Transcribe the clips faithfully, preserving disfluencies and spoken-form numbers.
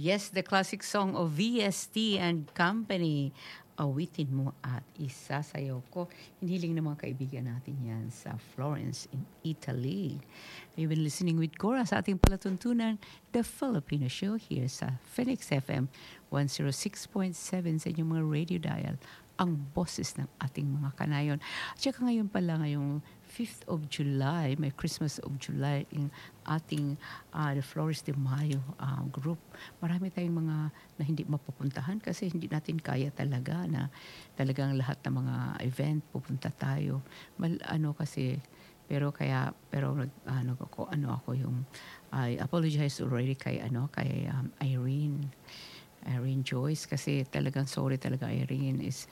Yes, the classic song of V S T and Company. Awitin mo at isasayaw ko. Hiniling ng mga kaibigan natin yan sa Florence in Italy. You've been listening with Cora sa ating palatuntunan, The Filipino Show here sa Phoenix F M one oh six point seven sa inyong mga radio dial. Ang boses ng ating mga kanayon. At saka ngayon pala, ngayong fifth of July, may Christmas of July in ating uh, the Flores de Mayo uh, group. Marami tayong mga na hindi mapupuntahan kasi hindi natin kaya talaga na talagang lahat ng mga event pupunta tayo. Mal, ano kasi pero kaya pero ano ako ano ako yung I apologize already kay ano kay um, Irene Irene Joyce kasi talagang sorry talaga Irene is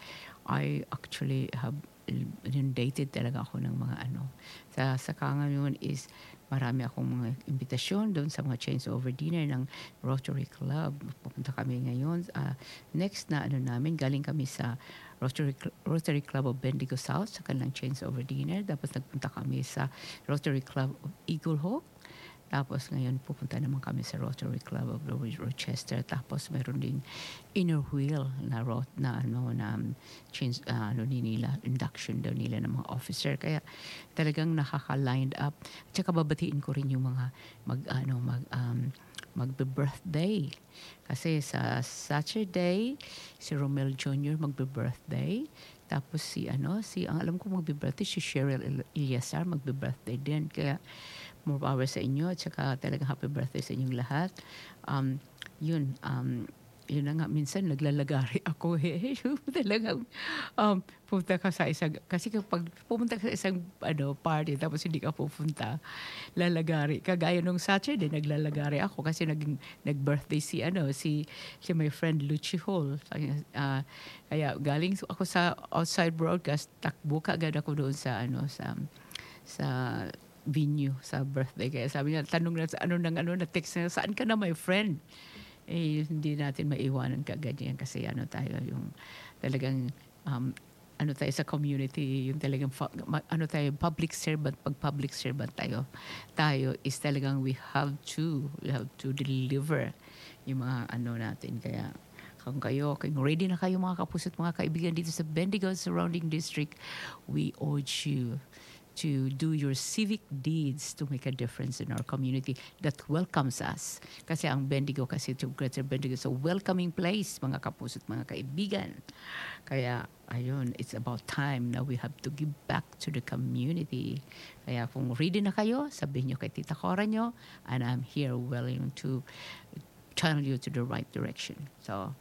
I actually have inundated talaga ako ng mga ano sa sa ngayon is marami akong mga imbitasyon doon sa mga change over dinner ng Rotary Club. Pupunta kami ngayon uh, next na ano namin galing kami sa Rotary Rotary Club of Bendigo South sa kanilang change over dinner, tapos nagpunta kami sa Rotary Club of Eagle Hawk. Tapos ngayon pupunta naman kami sa Rotary Club of Rochester. Tapos meron ding inner wheel na rot na ano na change uh, ano nila induction daw nila ng mga officer. Kaya talagang nakaka-lined up. At saka babatiin ko rin yung mga mag ano mag um, magbe-birthday. Kasi sa Saturday si Romel Junior magbe-birthday. Tapos si ano si ang alam ko magbe-birthday si Cheryl Eliasar magbe-birthday din. Kaya more power sa inyo at saka talagang happy birthday sa inyong lahat. Um, yun, um, yun na nga, minsan naglalagari ako eh. Talagang um, pumunta ka sa isang, kasi kapag pumunta ka sa isang ano, party tapos hindi ka pupunta, lalagari. Kagaya nung Saturday, naglalagari ako kasi naging, nag-birthday si, ano, si, si my friend Lucci Hall. Uh, kaya galing ako sa outside broadcast, takbo ka agad ako doon sa, ano, sa, sa, venue sa birthday. Kaya sabi niya, tanong na sa ano nang ano na text na, saan ka na my friend? Eh, hindi natin maiwanan kagad yan kasi ano tayo, yung talagang um, ano tayo sa community, yung talagang ano tayo, public servant, pag public servant tayo, tayo is talagang we have to, we have to deliver yung mga ano natin. Kaya kung kayo, kung ready na kayo mga kapuso't mga kaibigan dito sa Bendigo surrounding district, we urge you to do your civic deeds to make a difference in our community that welcomes us. Kasi ang Bendigo, kasi to Greater Bendigo is a welcoming place, mga kapuso at mga kaibigan. Kaya, ayun, it's about time na we have to give back to the community. Kaya kung ready na kayo, sabihin nyo kay Tita Cora nyo, and I'm here willing to channel you to the right direction. So,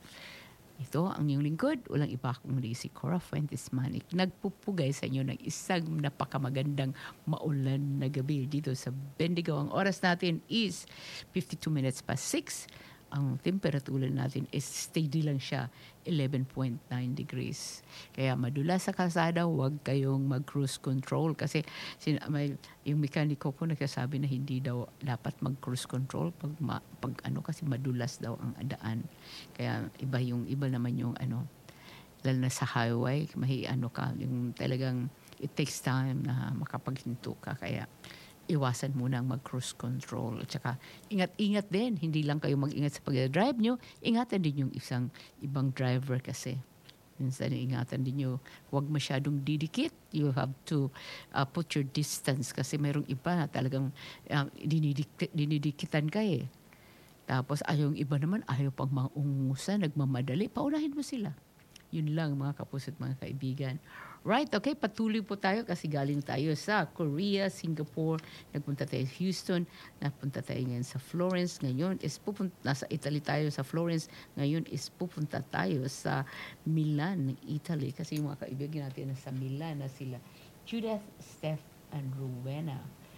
ito ang inyong lingkod, walang iba akong muli si Cora Fuentes Manik. Nagpupugay sa inyo ng isang napakamagandang maulan na gabi dito sa Bendigo. Ang oras natin is fifty-two minutes past six. Ang temperatura natin is steady lang siya, eleven point nine degrees. Kaya madulas sa kalsada, huwag kayong mag-cruise control kasi sin- may, yung mekaniko ko nagsasabi na hindi daw dapat mag-cruise control pag, ma, pag ano kasi madulas daw ang daan. Kaya iba yung iba naman yung ano, lalo na sa highway, mahi ano ka, yung talagang it takes time na makapaghinto ka. Kaya iwasan muna ang mag-cruise control. At saka, ingat-ingat din. Hindi lang kayo mag-ingat sa pag-drive nyo. Ingatan din yung isang ibang driver kasi. Minsan, ingatan din nyo. Huwag masyadong didikit. You have to uh, put your distance kasi mayroong iba na talagang uh, dinidik- dinidikitan ka eh. Tapos, ayaw yung iba naman, ayaw pang maungusan, nagmamadali. Paunahin mo sila. Yun lang mga kapuso't mga kaibigan. Right, okay, patuloy po tayo kasi galing tayo sa Korea, Singapore, nagpunta tayo sa Houston, napunta tayo ngayon sa Florence, ngayon is pupunta, nasa Italy tayo sa Florence, ngayon is pupunta tayo sa Milan ng Italy kasi yung mga kaibigan natin na sa Milan na sila Judith, Steph, and Rowena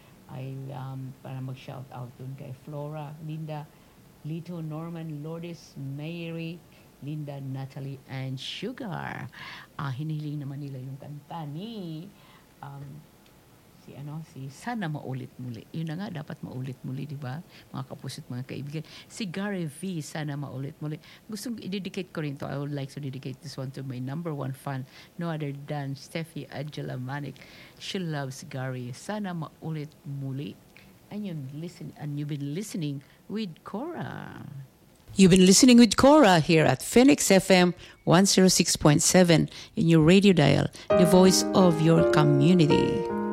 ay um, para mag-shout out dun kay Flora, Linda, Lito, Norman, Lourdes, Mary, Linda, Natalie, and Sugar. Ah, hinihiling naman nila yung kanta ni um, si ano si Sana Maulit Muli. Yun na nga, dapat maulit muli, di ba? Mga kapuso't mga kaibigan. Si Gary V, Sana Maulit Muli. Gustong i-dedicate ko rin to. I would like to dedicate this one to my number one fan, no other than Steffi Angela Manik. She loves Gary. Sana Maulit Muli. And, yun, listen, and you've been listening with Cora. You've been listening with Cora here at Phoenix F M one oh six point seven in your radio dial, the voice of your community.